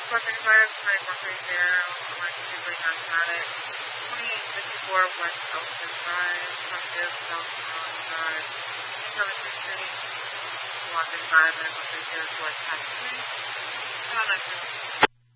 Parking Fire, Spring Mercury Zero, Emergency Brake Automatic, 2854 West Elton Drive, Sunfield, South Carolina Drive, Incoming Street, London Drive, and Mercury Zero, West Half Street,